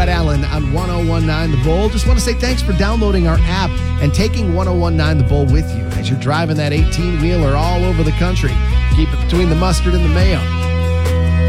Scott Allen on 1019 The Bull. Just want to say thanks for downloading our app and taking 1019 The Bull with you as you're driving that 18-wheeler all over the country. Keep it between the mustard and the mayo.